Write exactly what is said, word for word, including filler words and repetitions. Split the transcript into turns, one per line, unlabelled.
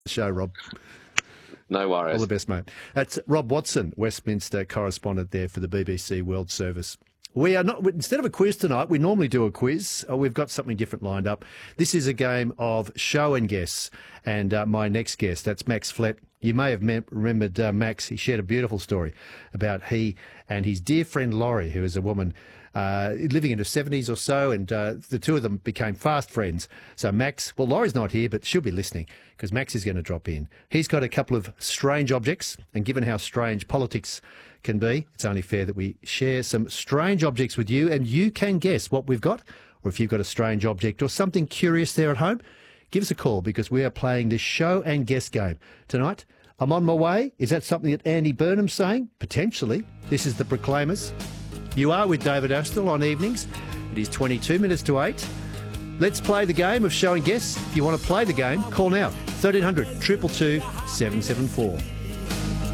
show, Rob.
No worries.
All the best, mate. That's Rob Watson, Westminster correspondent there for the B B C World Service. We are not, instead of a quiz tonight, we normally do a quiz. Uh, we've got something different lined up. This is a game of show and guess. And uh, my next guest, that's Max Flett. You may have mem- remembered uh, Max. He shared a beautiful story about he and his dear friend Laurie, who is a woman uh, living in her seventies or so, and uh, the two of them became fast friends. So Max, well, Laurie's not here, but she'll be listening because Max is going to drop in. He's got a couple of strange objects, and given how strange politics can be, it's only fair that we share some strange objects with you, and you can guess what we've got, or if you've got a strange object or something curious there at home, give us a call because we are playing this show and guess game tonight. I'm on my way. Is that something that Andy Burnham's saying? Potentially. This is the Proclaimers. You are with David Astle on evenings. It is twenty-two minutes to eight. Let's play the game of show and guess. If you want to play the game, call now. thirteen hundred, two two two, seven seven four.